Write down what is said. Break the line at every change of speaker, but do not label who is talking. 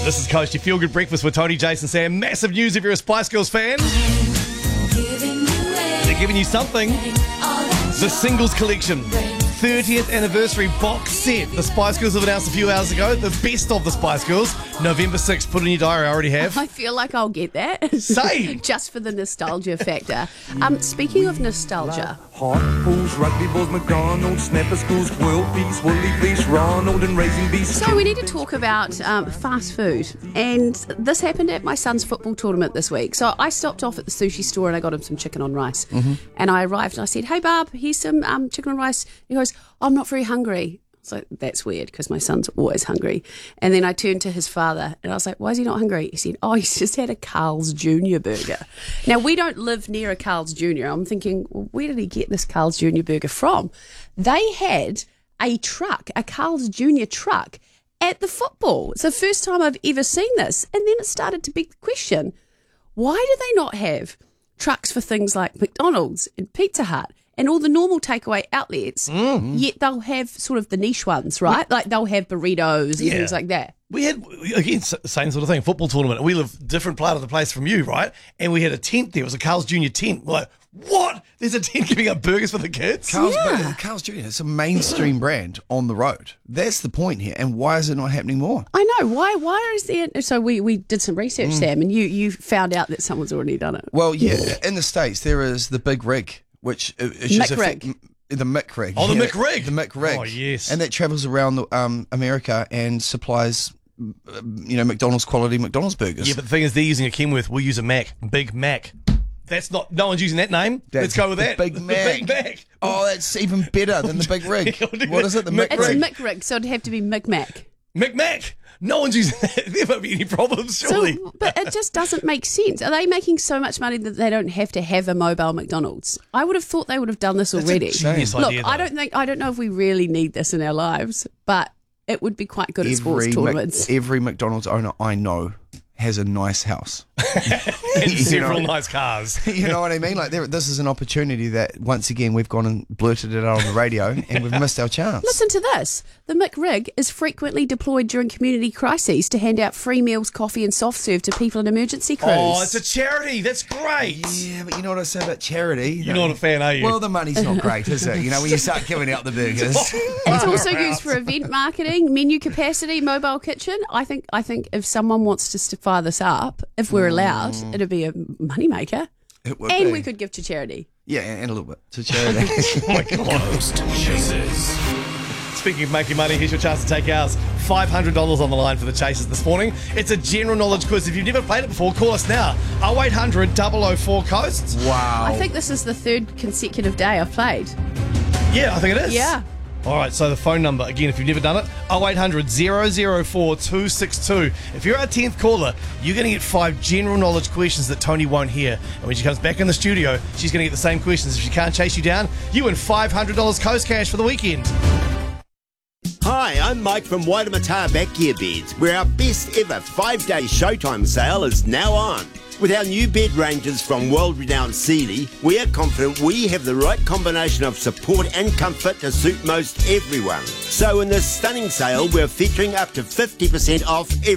This is Coast, your feel-good breakfast with Tony, Jason, Sam. Massive news if you're a Spice Girls fan. They're giving you something. The Singles Collection. 30th anniversary box set. The Spice Girls have announced a few hours ago. The best of the Spice Girls. November 6th. Put it in your diary. I already have.
I feel like I'll get that.
Same.
Just for the nostalgia factor. Speaking of nostalgia.
Hot pools, rugby balls, McDonald's, snapper schools, world peace, woolly beast, Ronald and Raising Beast.
So we need to talk about fast food. And this happened at my son's football tournament this week. So I stopped off at the sushi store and I got him some chicken on rice. Mm-hmm. And I arrived and I said, "Hey, Barb, here's some chicken on rice." He goes, "I'm not very hungry." So that's weird because my son's always hungry. And then I turned to his father and I was like, "Why is he not hungry?" He said, "Oh, he's just had a Carl's Jr. burger." Now, we don't live near a Carl's Jr. I'm thinking, well, where did he get this Carl's Jr. burger from? They had a truck, a Carl's Jr. truck at the football. It's the first time I've ever seen this. And then it started to beg the question, why do they not have trucks for things like McDonald's and Pizza Hut and all the normal takeaway outlets, yet they'll have sort of the niche ones, right? Like they'll have burritos and things like that.
We had, again, same sort of thing, football tournament. We live different part of the place from you, right? And we had a tent there. It was a Carl's Jr. tent. We're like, what? There's a tent giving up burgers for the kids?
Carl's Jr. It's a mainstream brand on the road. That's the point here. And why is it not happening more?
I know. Why is there... So we did some research, Sam, and you found out that someone's already done it.
Well, yeah, in the States, there is the Big Rig, which is just the Mick Rig.
Oh, the Mick Rig.
The Mick Rig.
Oh, yes.
And that travels around America and supplies, McDonald's quality McDonald's burgers.
Yeah, but the thing is, they're using a Kenworth. We'll use a Mac. Big Mac. That's not... No one's using that name. Let's go with that.
Big Mac.
The Big Mac.
Oh, that's even better than the Big Rig. What is it? The Mick Rig.
It's Mick Rig, so it'd have to be Mick Mac.
Mick Mac. No one's using that. There won't be any problems, surely.
So, but it just doesn't make sense. Are they making so much money that they don't have to have a mobile McDonald's? I would have thought they would have done this already.
Genius
Look,
idea,
I don't know if we really need this in our lives, but it would be quite good at sports tournaments.
Every McDonald's owner I know has a nice house.
And several nice cars.
You know what I mean? Like, this is an opportunity that, once again, we've gone and blurted it out on the radio and we've missed our chance.
Listen to this. The McRig is frequently deployed during community crises to hand out free meals, coffee and soft serve to people in emergency crews.
Oh, it's a charity. That's great.
Yeah, but you know what I say about charity?
You're not a fan, are you?
Well, the money's not great, is it? When you start giving out the burgers.
It's also used for event marketing, menu capacity, mobile kitchen. I think if someone wants to fire this up, if we're allowed, it'd be a moneymaker.
It would
and
be.
we could give to charity.
Yeah, and a little bit to charity.
Oh my God. Speaking of making money, here's your chance to take ours. $500 on the line for the Chasers this morning. It's a general knowledge quiz. If you've never played it before, call us now. 0800 004 Coast.
Wow.
I think this is the third consecutive day I've played.
Yeah, I think it is.
Yeah.
All right, so the phone number, again, if you've never done it, 0800 004 262. If you're our 10th caller, you're going to get 5 general knowledge questions that Tony won't hear. And when she comes back in the studio, she's going to get the same questions. If she can't chase you down, you win $500 Coast Cash for the weekend.
Hi, I'm Mike from Waitamatā Backyard Beds, where our best ever 5-day Showtime sale is now on. With our new bed ranges from world-renowned Sealy, we are confident we have the right combination of support and comfort to suit most everyone. So in this stunning sale, we're featuring up to 50% off